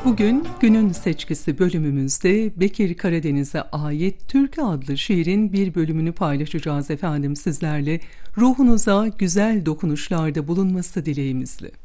Bugün günün seçkisi bölümümüzde Bekir Karadeniz'e ait Türkü adlı şiirin bir bölümünü paylaşacağız efendim sizlerle. Ruhunuza güzel dokunuşlarda bulunması dileğimizle.